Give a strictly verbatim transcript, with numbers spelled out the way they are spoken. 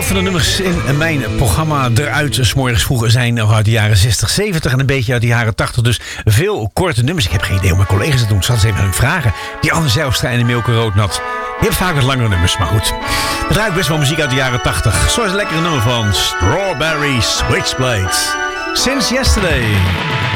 Veel van de nummers in mijn programma eruit 's morgens vroeg zijn nog uit de jaren zestig, zeventig en een beetje uit de jaren tachtig. Dus veel korte nummers. Ik heb geen idee hoe mijn collega's het doen. Ik zal eens even aan u vragen. Die Anne Zijlstra en de Milke Roodnat. Je hebt vaak wat langere nummers, maar goed. Er draait best wel muziek uit de jaren tachtig. Zoals een lekkere nummer van Strawberry Switchblade. Since Yesterday.